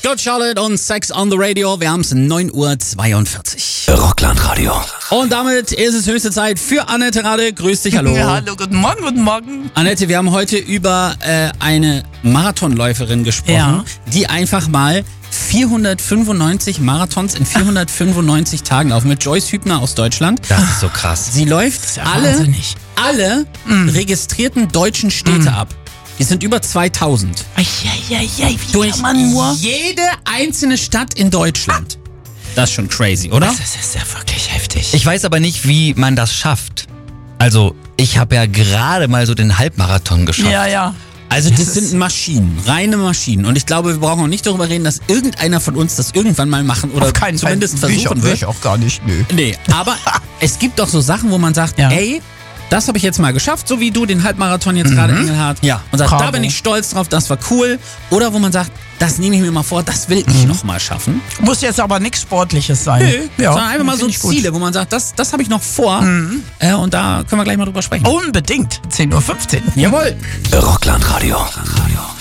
Good Charlotte und Sex on the Radio. Wir haben es 9:42 Uhr. Rockland Radio. Und damit ist es höchste Zeit für Annette Rade. Grüß dich, hallo. Ja, hallo, guten Morgen, guten Morgen. Annette, wir haben heute über eine Marathonläuferin gesprochen, die einfach mal 495 Marathons in 495 Tagen laufen. Mit Joyce Hübner aus Deutschland. Das ist so krass. Sie läuft ja alle registrierten deutschen Städte ab. Die sind über 2000. Wie Durch kann man nur? jede einzelne Stadt in Deutschland. Das ist schon crazy, oder? Das ist ja wirklich heftig. Ich weiß aber nicht, wie man das schafft. Also, ich habe ja gerade mal so den Halbmarathon geschafft. Ja. Also das sind Maschinen, reine Maschinen. Und ich glaube, wir brauchen auch nicht darüber reden, dass irgendeiner von uns das irgendwann mal machen oder Auf keinen zumindest Fall. versuchen Will wird. ich auch gar nicht, nö. Nee, aber es gibt doch so Sachen, wo man sagt, ey, das habe ich jetzt mal geschafft, so wie du den Halbmarathon jetzt gerade, Engelhardt. Ja. Und sagt, Bravo. da bin ich stolz drauf, das war cool. Oder wo man sagt, das nehme ich mir mal vor, das will ich noch mal schaffen. Muss jetzt aber nichts Sportliches sein. Ja, sondern einfach mal so finde ich gut. Ziele, wo man sagt, das habe ich noch vor. Und da können wir gleich mal drüber sprechen. Unbedingt. 10:15 Uhr. Jawohl. Rockland Radio.